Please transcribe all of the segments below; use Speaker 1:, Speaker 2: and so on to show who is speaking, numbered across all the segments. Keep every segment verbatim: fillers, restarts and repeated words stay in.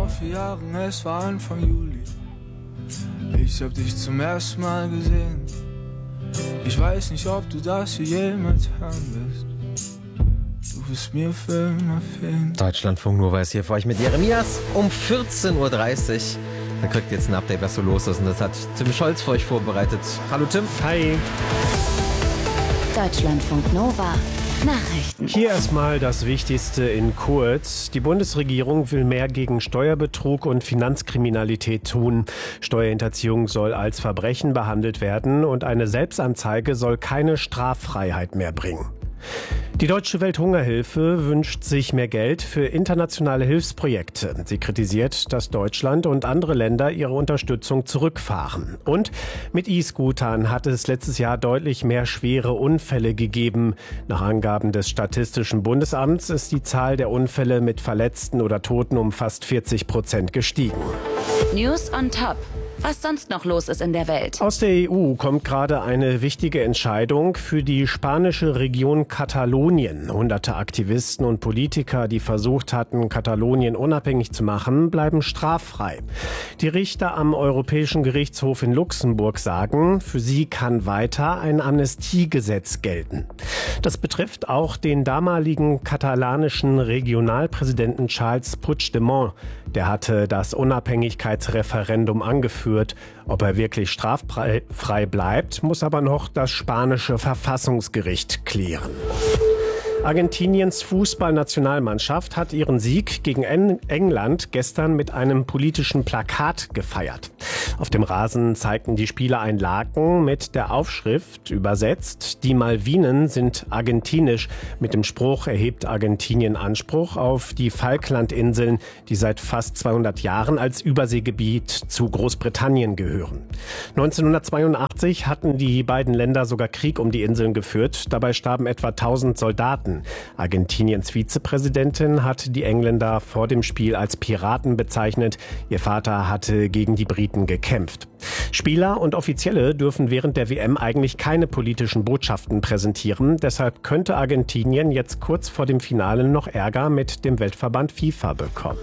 Speaker 1: vor vier Jahren, es war Anfang Juli. Ich hab dich zum ersten Mal gesehen. Ich weiß nicht, ob du das hier jemals hören wirst. Du bist mir für immer fehlen.
Speaker 2: Deutschlandfunk Nova ist hier für euch mit Jeremias um vierzehn Uhr dreißig. Dann kriegt ihr jetzt ein Update, was so los ist. Und das hat Tim Scholz für euch vorbereitet. Hallo Tim.
Speaker 3: Hi.
Speaker 4: Deutschlandfunk Nova. Nachrichten.
Speaker 3: Hier erstmal das Wichtigste in kurz. Die Bundesregierung will mehr gegen Steuerbetrug und Finanzkriminalität tun. Steuerhinterziehung soll als Verbrechen behandelt werden und eine Selbstanzeige soll keine Straffreiheit mehr bringen. Die Deutsche Welthungerhilfe wünscht sich mehr Geld für internationale Hilfsprojekte. Sie kritisiert, dass Deutschland und andere Länder ihre Unterstützung zurückfahren. Und mit E-Scootern hat es letztes Jahr deutlich mehr schwere Unfälle gegeben. Nach Angaben des Statistischen Bundesamts ist die Zahl der Unfälle mit Verletzten oder Toten um fast vierzig Prozent gestiegen.
Speaker 4: News on Top. Was sonst noch los ist in der Welt.
Speaker 3: Aus der E U kommt gerade eine wichtige Entscheidung für die spanische Region Katalonien. Hunderte Aktivisten und Politiker, die versucht hatten, Katalonien unabhängig zu machen, bleiben straffrei. Die Richter am Europäischen Gerichtshof in Luxemburg sagen, für sie kann weiter ein Amnestiegesetz gelten. Das betrifft auch den damaligen katalanischen Regionalpräsidenten Charles Puigdemont. Der hatte das Unabhängigkeitsreferendum angeführt. Ob er wirklich straffrei bleibt, muss aber noch das spanische Verfassungsgericht klären. Argentiniens Fußballnationalmannschaft hat ihren Sieg gegen England gestern mit einem politischen Plakat gefeiert. Auf dem Rasen zeigten die Spieler ein Laken mit der Aufschrift, übersetzt, die Malvinen sind argentinisch. Mit dem Spruch erhebt Argentinien Anspruch auf die Falklandinseln, die seit fast zweihundert Jahren als Überseegebiet zu Großbritannien gehören. neunzehnhundertzweiundachtzig hatten die beiden Länder sogar Krieg um die Inseln geführt. Dabei starben etwa tausend Soldaten. Argentiniens Vizepräsidentin hat die Engländer vor dem Spiel als Piraten bezeichnet. Ihr Vater hatte gegen die Briten gekämpft. Spieler und Offizielle dürfen während der W M eigentlich keine politischen Botschaften präsentieren. Deshalb könnte Argentinien jetzt kurz vor dem Finale noch Ärger mit dem Weltverband FIFA bekommen.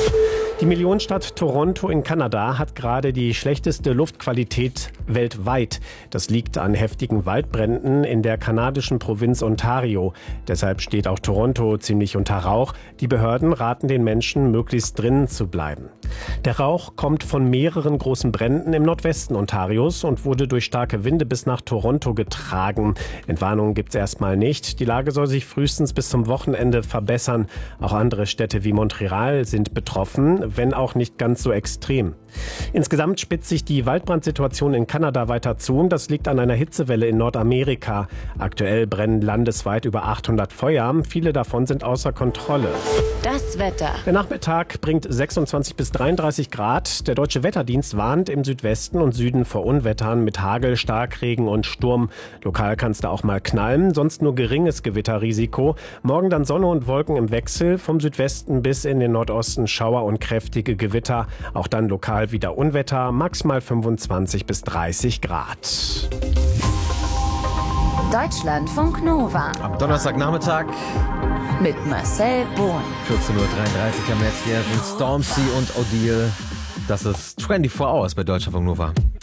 Speaker 3: Die Millionenstadt Toronto in Kanada hat gerade die schlechteste Luftqualität weltweit. Das liegt an heftigen Waldbränden in der kanadischen Provinz Ontario. Deshalb steht auch Toronto ziemlich unter Rauch. Die Behörden raten den Menschen, möglichst drinnen zu bleiben. Der Rauch kommt von mehreren großen Bränden im Nordwesten Ontarios und wurde durch starke Winde bis nach Toronto getragen. Entwarnungen gibt es erstmal nicht. Die Lage soll sich frühestens bis zum Wochenende verbessern. Auch andere Städte wie Montreal sind betroffen, wenn auch nicht ganz so extrem. Insgesamt spitzt sich die Waldbrandsituation in Kanada weiter zu. Das liegt an einer Hitzewelle in Nordamerika. Aktuell brennen landesweit über achthundert Feuer. Viele davon sind außer Kontrolle.
Speaker 4: Das Wetter.
Speaker 3: Der Nachmittag bringt sechsundzwanzig bis dreiunddreißig Grad. Der Deutsche Wetterdienst warnt im Südwesten und Süden vor Unwettern mit Hagel, Starkregen und Sturm. Lokal kann es da auch mal knallen, sonst nur geringes Gewitterrisiko. Morgen dann Sonne und Wolken im Wechsel. Vom Südwesten bis in den Nordosten Schauer und kräftige Gewitter. Auch dann lokal wieder Unwetter, maximal fünfundzwanzig bis dreißig Grad.
Speaker 4: Deutschlandfunk Nova.
Speaker 2: Am Donnerstagnachmittag
Speaker 4: Mit Marcel Bohn.
Speaker 2: vierzehn Uhr dreiunddreißig am Netz hier sind Stormzy und Odile. Das ist vierundzwanzig Hours bei Deutschlandfunk Nova.